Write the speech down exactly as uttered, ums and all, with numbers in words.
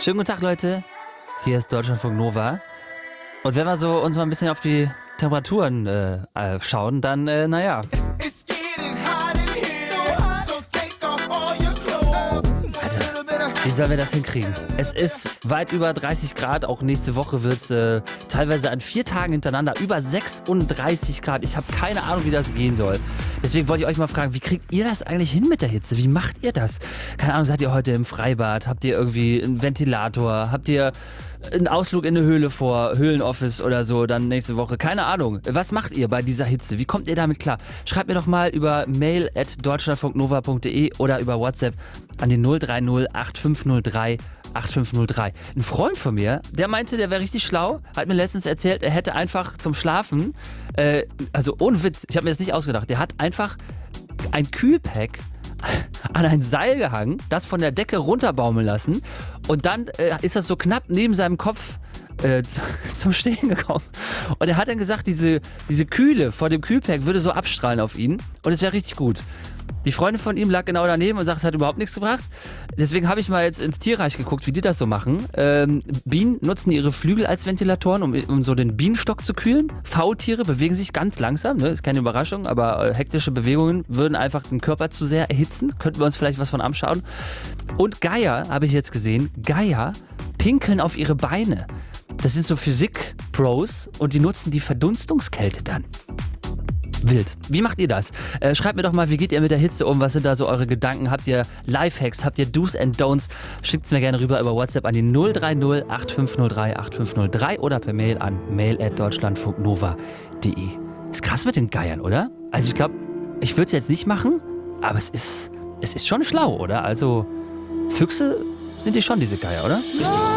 Schönen guten Tag, Leute. Hier ist Deutschlandfunk Nova. Und wenn wir so uns mal ein bisschen auf die Temperaturen äh, äh, schauen, dann, äh, naja. Wie sollen wir das hinkriegen? Es ist weit über dreißig Grad, auch nächste Woche wird es äh, teilweise an vier Tagen hintereinander über sechsunddreißig Grad. Ich habe keine Ahnung, wie das gehen soll. Deswegen wollte ich euch mal fragen, wie kriegt ihr das eigentlich hin mit der Hitze? Wie macht ihr das? Keine Ahnung, seid ihr heute im Freibad? Habt ihr irgendwie einen Ventilator? Habt ihr einen Ausflug in eine Höhle vor, Höhlenoffice oder so, dann nächste Woche? Keine Ahnung. Was macht ihr bei dieser Hitze? Wie kommt ihr damit klar? Schreibt mir doch mal über mail at deutschlandfunknova punkt de oder über WhatsApp an die null drei null acht fünf null drei acht fünf null drei. Ein Freund von mir, der meinte, der wäre richtig schlau, hat mir letztens erzählt, er hätte einfach zum Schlafen, äh, also ohne Witz, ich habe mir das nicht ausgedacht, der hat einfach ein Kühlpack an ein Seil gehangen, das von der Decke runterbaumeln lassen und dann äh, ist das so knapp neben seinem Kopf äh, zu, zum Stehen gekommen. Und er hat dann gesagt, diese, diese Kühle vor dem Kühlpack würde so abstrahlen auf ihn und es wäre richtig gut. Die Freundin von ihm lag genau daneben und sagt, es hat überhaupt nichts gebracht. Deswegen habe ich mal jetzt ins Tierreich geguckt, wie die das so machen. Ähm, Bienen nutzen ihre Flügel als Ventilatoren, um, um so den Bienenstock zu kühlen. Faultiere bewegen sich ganz langsam, ne? Ist keine Überraschung, aber äh, hektische Bewegungen würden einfach den Körper zu sehr erhitzen. Könnten wir uns vielleicht was von anschauen. Und Geier, habe ich jetzt gesehen, Geier pinkeln auf ihre Beine. Das sind so Physik-Pros und die nutzen die Verdunstungskälte dann. Wild. Wie macht ihr das? Äh, schreibt mir doch mal, wie geht ihr mit der Hitze um? Was sind da so eure Gedanken? Habt ihr Lifehacks? Habt ihr Do's and Don'ts? Schickt es mir gerne rüber über WhatsApp an die null drei null acht fünf null drei acht fünf null drei oder per Mail an mail at deutschlandfunknova punkt de. Ist krass mit den Geiern, oder? Also ich glaube, ich würde es jetzt nicht machen, aber es ist, es ist schon schlau, oder? Also Füchse sind die schon, diese Geier, oder? Richtig.